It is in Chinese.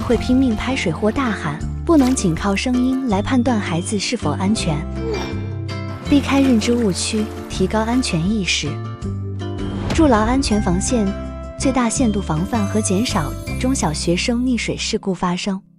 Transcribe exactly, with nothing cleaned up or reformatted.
会拼命拍水或大喊，不能仅靠声音来判断孩子是否安全。避开认知误区，提高安全意识，筑牢安全防线，最大限度防范和减少中小学生溺水事故发生。